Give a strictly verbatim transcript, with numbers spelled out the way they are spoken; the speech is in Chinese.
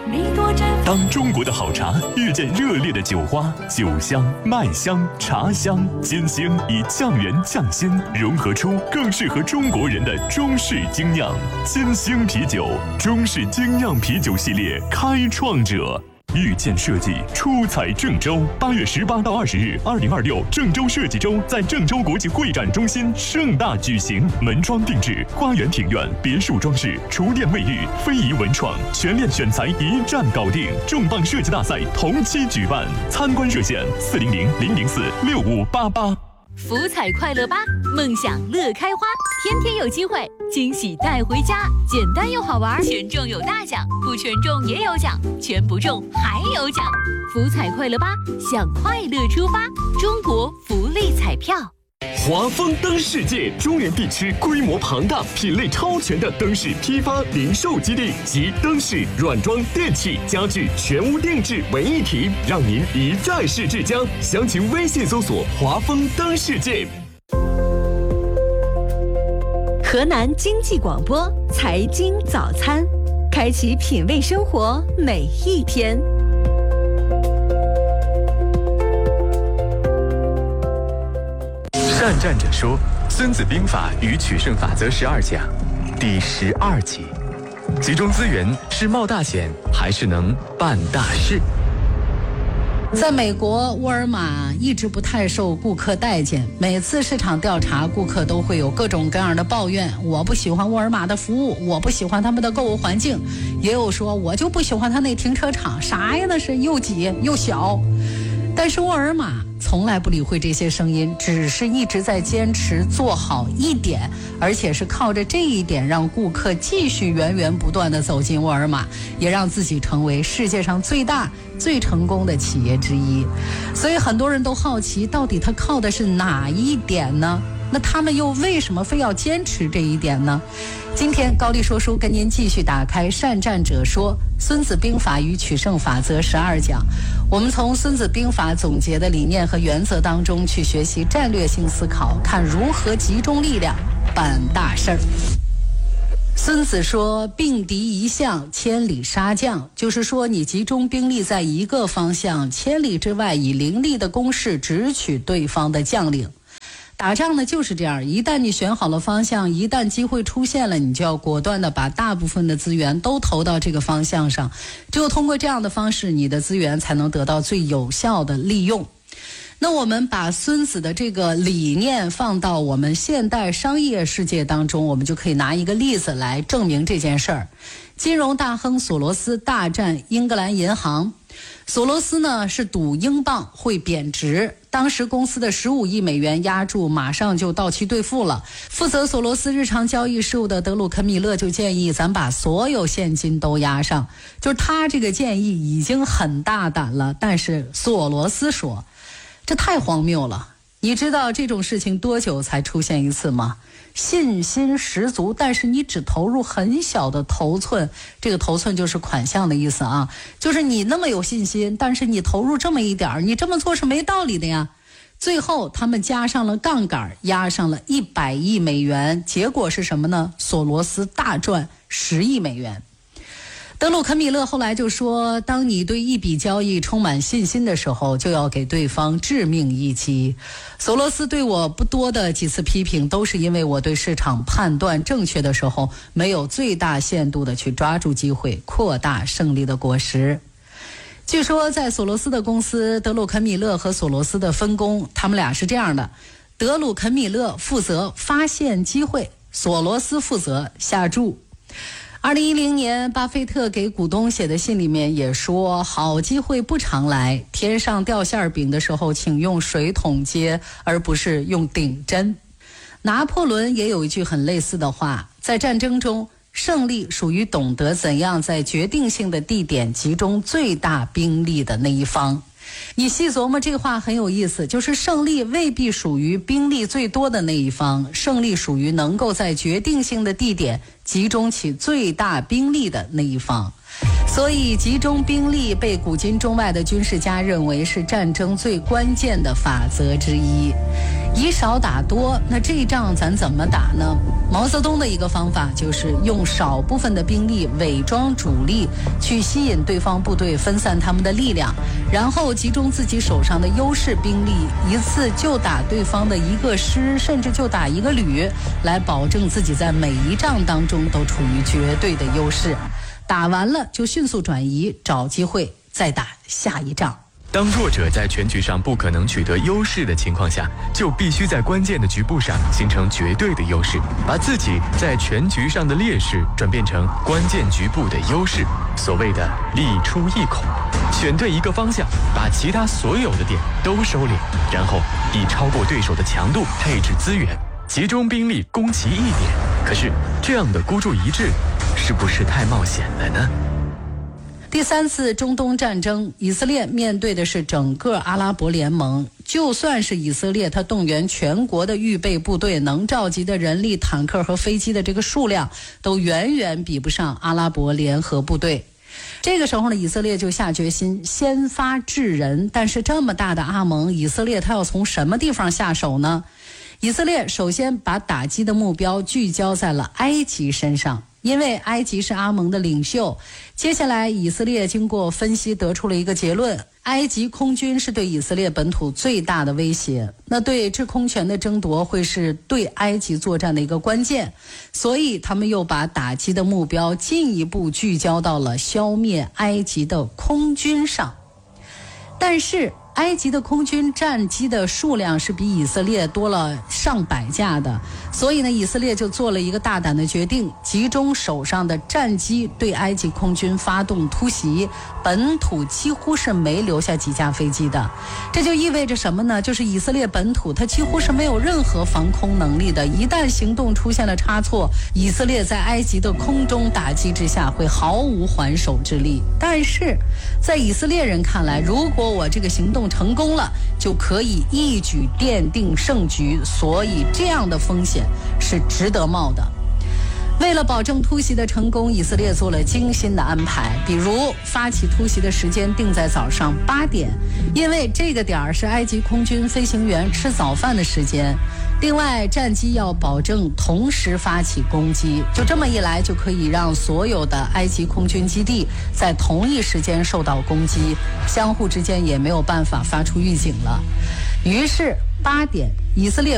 当中国的好茶遇见热烈的酒花，酒香、麦香、茶香、金星以酱园酱鲜融合出更适合中国人的中式精酿。金星啤酒，中式精酿啤酒系列开创者。遇见设计出彩郑州，八月十八到二十日，二零二六郑州设计周在郑州国际会展中心盛大举行，门窗定制、花园庭院、别墅装饰、厨电卫浴、非遗文创，全链选材一站搞定。重磅设计大赛同期举办，参观热线四零零零零四六五八八。 福彩快乐吧，梦想乐开花，天天有机会，惊喜带回家，简单又好玩，全中有大奖，不全中也有奖，全不中还有奖。福彩快乐吧，向快乐出发，中国福利彩票。 华丰灯世界中原地区规模庞大、品类超全的灯饰批发零售基地，集灯饰、软装、电器、家具全屋定制为一体，让您一站式至江。详情微信搜索华丰灯世界。 河南经济广播财经早餐，开启品味生活每一天。 善战者说，《孙子兵法与取胜法则十二讲》第十二集：集中资源是冒大险，还是能办大事？ 在美国，沃尔玛一直不太受顾客待见，每次市场调查，顾客都会有各种各样的抱怨。我不喜欢沃尔玛的服务，我不喜欢他们的购物环境，也有说我就不喜欢他那停车场，啥呀那是又挤又小。但是沃尔玛从来不理会这些声音，只是一直在坚持做好一点，而且是靠着这一点让顾客继续源源不断地走进沃尔玛，也让自己成为世界上最大最成功的企业之一。所以很多人都好奇，到底他靠的是哪一点呢？那他们又为什么非要坚持这一点呢？今天高丽说书跟您继续打开善战者说孙子兵法与取胜法则十二讲，我们从孙子兵法总结的理念和原则当中去学习战略性思考，看如何集中力量办大事儿。孙子说并敌一向，千里杀将，就是说你集中兵力在一个方向，千里之外以凌厉的攻势直取对方的将领。打仗呢就是这样，一旦你选好了方向，一旦机会出现了，你就要果断的把大部分的资源都投到这个方向上，只有通过这样的方式，你的资源才能得到最有效的利用。那我们把孙子的这个理念放到我们现代商业世界当中，我们就可以拿一个例子来证明这件事儿。金融大亨索罗斯大战英格兰银行，索罗斯呢是赌英镑会贬值，当时公司的十五亿美元押注马上就到期兑付了。负责索罗斯日常交易事务的德鲁肯米勒就建议咱把所有现金都押上，就是他这个建议已经很大胆了，但是索罗斯说这太荒谬了。你知道这种事情多久才出现一次吗？信心十足，但是你只投入很小的头寸，这个头寸就是款项的意思啊，就是你那么有信心，但是你投入这么一点，你这么做是没道理的呀。最后他们加上了杠杆，压上了一百亿美元，结果是什么呢？索罗斯大赚十亿美元。德鲁肯米勒后来就说，当你对一笔交易充满信心的时候，就要给对方致命一击。索罗斯对我不多的几次批评，都是因为我对市场判断正确的时候，没有最大限度的去抓住机会，扩大胜利的果实。据说在索罗斯的公司，德鲁肯米勒和索罗斯的分工，他们俩是这样的：德鲁肯米勒负责发现机会，索罗斯负责下注。二零一零年，巴菲特给股东写的信里面也说，好机会不常来，天上掉馅饼的时候，请用水桶接，而不是用顶针。拿破仑也有一句很类似的话，在战争中，胜利属于懂得怎样在决定性的地点集中最大兵力的那一方。你细琢磨这话很有意思，就是胜利未必属于兵力最多的那一方，胜利属于能够在决定性的地点集中起最大兵力的那一方。所以集中兵力被古今中外的军事家认为是战争最关键的法则之一。 以少打多，那这一仗咱怎么打呢？毛泽东的一个方法就是用少部分的兵力伪装主力，去吸引对方部队，分散他们的力量，然后集中自己手上的优势兵力，一次就打对方的一个师，甚至就打一个旅，来保证自己在每一仗当中都处于绝对的优势。打完了就迅速转移，找机会再打下一仗。 当弱者在全局上不可能取得优势的情况下，就必须在关键的局部上形成绝对的优势，把自己在全局上的劣势转变成关键局部的优势，所谓的力出一孔。选对一个方向，把其他所有的点都收敛，然后以超过对手的强度配置资源，集中兵力攻其一点。可是这样的孤注一掷是不是太冒险了呢？ 第三次中东战争，以色列面对的是整个阿拉伯联盟。就算是以色列，他动员全国的预备部队，能召集的人力、坦克和飞机的这个数量，都远远比不上阿拉伯联合部队。这个时候呢，以色列就下决心先发制人。但是这么大的阿盟，以色列他要从什么地方下手呢？以色列首先把打击的目标聚焦在了埃及身上，因为埃及是阿盟的领袖。接下来以色列经过分析得出了一个结论，埃及空军是对以色列本土最大的威胁，那对制空权的争夺会是对埃及作战的一个关键，所以他们又把打击的目标进一步聚焦到了消灭埃及的空军上。但是埃及的空军战机的数量是比以色列多了上百架的，所以呢，以色列就做了一个大胆的决定，集中手上的战机对埃及空军发动突袭，本土几乎是没留下几架飞机的。这就意味着什么呢？就是以色列本土它几乎是没有任何防空能力的，一旦行动出现了差错，以色列在埃及的空中打击之下会毫无还手之力。但是在以色列人看来，如果我这个行动成功了，就可以一举奠定胜局，所以这样的风险是值得冒的。为了保证突袭的成功，以色列做了精心的安排，比如发起突袭的时间定在早上八点，因为这个点儿是埃及空军飞行员吃早饭的时间。另外，战机要保证同时发起攻击，就这么一来，就可以让所有的埃及空军基地在同一时间受到攻击，相互之间也没有办法发出预警了。于是八点，以色列